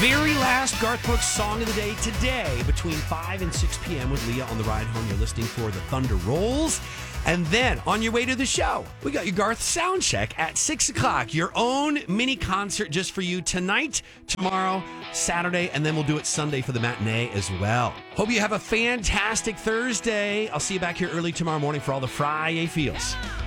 very last Garth Brooks song of the day today between 5 and 6 p.m. with Leah on the ride home. You're listening for The Thunder Rolls. And then on your way to the show, we got your Garth sound check at 6 o'clock. Your own mini concert just for you tonight, tomorrow, Saturday, and then we'll do it Sunday for the matinee as well. Hope you have a fantastic Thursday. I'll see you back here early tomorrow morning for all the Friday feels.